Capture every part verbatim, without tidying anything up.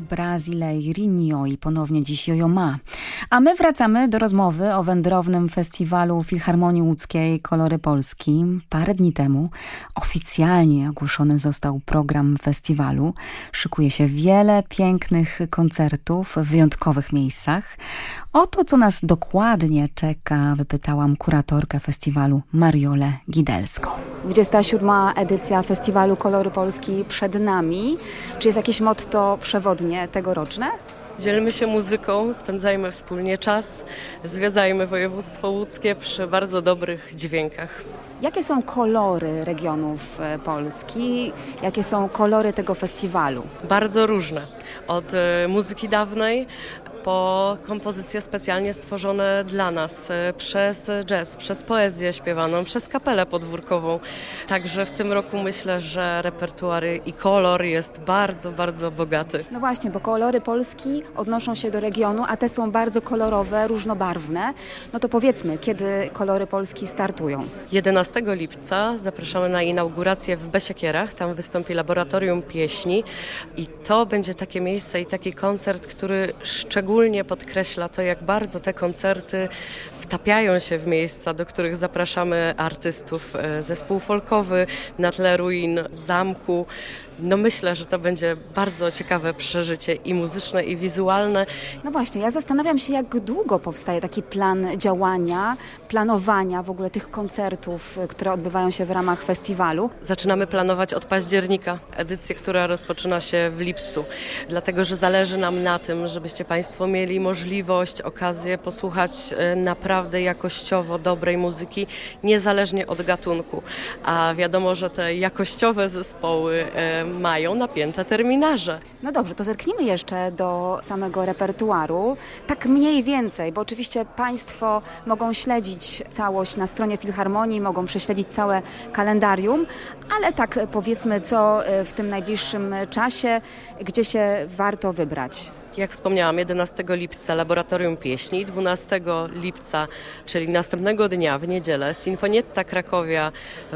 Brasileirinho i ponownie dziś Jojo Ma. A my wracamy do rozmowy o wędrownym festiwalu Filharmonii Łódzkiej Kolory Polski. Parę dni temu oficjalnie ogłoszony został program festiwalu. Szykuje się wiele pięknych koncertów w wyjątkowych miejscach. O to, co nas dokładnie czeka, wypytałam kuratorkę festiwalu Mariolę Gidelską. dwudziesta siódma edycja festiwalu Kolory Polski przed nami. Czy jest jakieś motto przewodnie tegoroczne? Dzielmy się muzyką, spędzajmy wspólnie czas, zwiedzajmy województwo łódzkie przy bardzo dobrych dźwiękach. Jakie są kolory regionów Polski? Jakie są kolory tego festiwalu? Bardzo różne. Od muzyki dawnej po kompozycje specjalnie stworzone dla nas, przez jazz, przez poezję śpiewaną, przez kapelę podwórkową. Także w tym roku myślę, że repertuar i kolor jest bardzo, bardzo bogaty. No właśnie, bo kolory Polski odnoszą się do regionu, a te są bardzo kolorowe, różnobarwne. No to powiedzmy, kiedy kolory Polski startują? jedenastego lipca zapraszamy na inaugurację w Besiekierach. Tam wystąpi Laboratorium Pieśni i to będzie takie miejsce i taki koncert, który szczególnie Szczególnie podkreśla to, jak bardzo te koncerty wtapiają się w miejsca, do których zapraszamy artystów. Zespół folkowy na tle ruin zamku. No myślę, że to będzie bardzo ciekawe przeżycie i muzyczne, i wizualne. No właśnie, ja zastanawiam się, jak długo powstaje taki plan działania, planowania w ogóle tych koncertów, które odbywają się w ramach festiwalu. Zaczynamy planować od października, edycję, która rozpoczyna się w lipcu. Dlatego, że zależy nam na tym, żebyście Państwo mieli możliwość, okazję posłuchać naprawdę jakościowo dobrej muzyki, niezależnie od gatunku. A wiadomo, że te jakościowe zespoły mają napięte terminarze. No dobrze, to zerknijmy jeszcze do samego repertuaru. Tak mniej więcej, bo oczywiście Państwo mogą śledzić całość na stronie Filharmonii, mogą prześledzić całe kalendarium, ale tak powiedzmy, co w tym najbliższym czasie, gdzie się warto wybrać. Jak wspomniałam, jedenastego lipca Laboratorium Pieśni, dwunastego lipca, czyli następnego dnia w niedzielę Sinfonietta Krakowia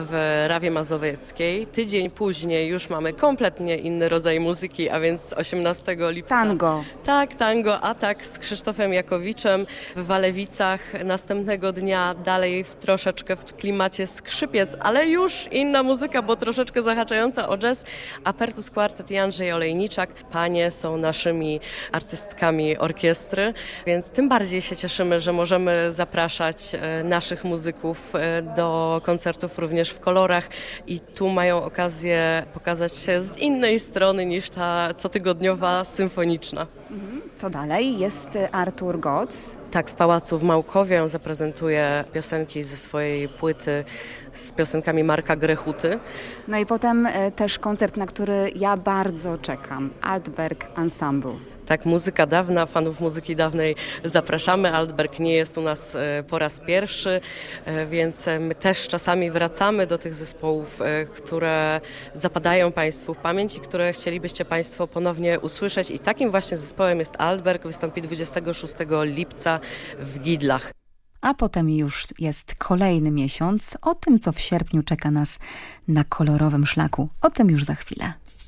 w Rawie Mazowieckiej. Tydzień później już mamy kompletnie inny rodzaj muzyki, a więc osiemnastego lipca. Tango. Tak, tango, atak z Krzysztofem Jakowiczem w Walewicach. Następnego dnia dalej w troszeczkę w klimacie skrzypiec, ale już inna muzyka, bo troszeczkę zahaczająca o jazz. Apertus Quartet i Andrzej Olejniczak. Panie są naszymi artystkami orkiestry, więc tym bardziej się cieszymy, że możemy zapraszać naszych muzyków do koncertów również w kolorach i tu mają okazję pokazać się z innej strony niż ta cotygodniowa symfoniczna. Co dalej? Jest Artur Goc. Tak, w Pałacu w Małkowie on zaprezentuje piosenki ze swojej płyty z piosenkami Marka Grechuty. No i potem też koncert, na który ja bardzo czekam. Altberg Ensemble. Tak, muzyka dawna, fanów muzyki dawnej zapraszamy. Altberg nie jest u nas po raz pierwszy, więc my też czasami wracamy do tych zespołów, które zapadają Państwu w pamięć i które chcielibyście Państwo ponownie usłyszeć. I takim właśnie zespołem jest Altberg. Wystąpi dwudziestego szóstego lipca w Gidlach. A potem już jest kolejny miesiąc. O tym, co w sierpniu czeka nas na kolorowym szlaku. O tym już za chwilę.